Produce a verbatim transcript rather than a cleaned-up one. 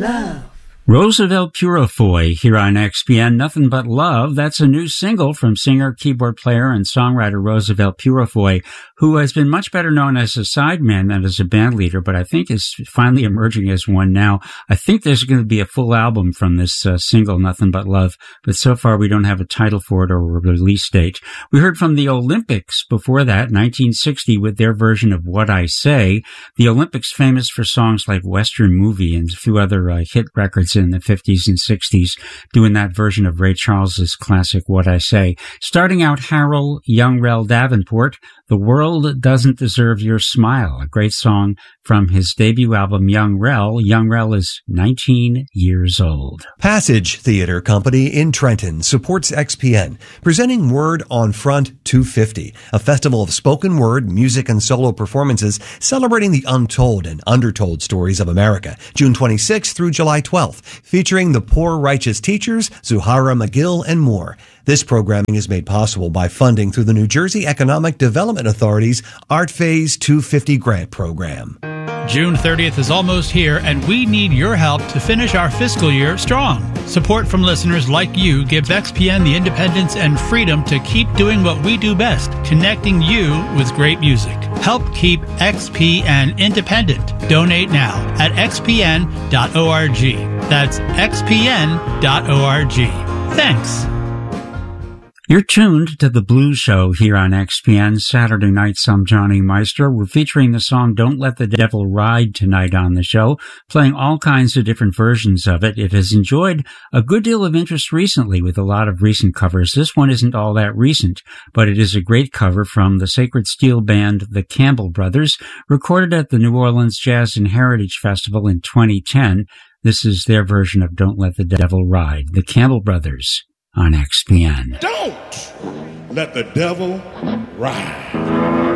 love. Roosevelt Purifoy here on X P N, Nothing But Love. That's a new single from singer, keyboard player, and songwriter Roosevelt Purifoy, who has been much better known as a sideman than as a band leader, but I think is finally emerging as one now. I think there's going to be a full album from this uh, single, Nothing But Love, but so far we don't have a title for it or a release date. We heard from the Olympics before that, nineteen sixty, with their version of What I Say. The Olympics, famous for songs like Western Movie and a few other uh, hit records in the fifties and sixties, doing that version of Ray Charles's classic What I Say. Starting out, Harold Young-Rell Davenport, The World Doesn't Deserve Your Smile, a great song from his debut album Young-Rell. Young-Rell is nineteen years old. Passage Theater Company in Trenton supports X P N, presenting Word on Front two fifty, a festival of spoken word, music, and solo performances celebrating the untold and undertold stories of America, June twenty-sixth through July twelfth, featuring the Poor Righteous Teachers, Zuhara McGill, and more. This programming is made possible by funding through the New Jersey Economic Development Authority's Art Phase two fifty grant program. June thirtieth is almost here, and we need your help to finish our fiscal year strong. Support from listeners like you gives X P N the independence and freedom to keep doing what we do best, connecting you with great music. Help keep X P N independent. Donate now at x p n dot org. That's x p n dot org. Thanks. You're tuned to The Blues Show here on X P N. Saturday nights, I'm Johnny Meister. We're featuring the song Don't Let the Devil Ride tonight on the show, playing all kinds of different versions of it. It has enjoyed a good deal of interest recently with a lot of recent covers. This one isn't all that recent, but it is a great cover from the Sacred Steel band, the Campbell Brothers, recorded at the New Orleans Jazz and Heritage Festival in twenty ten. This is their version of Don't Let the Devil Ride, the Campbell Brothers on X P N. Don't let the devil ride.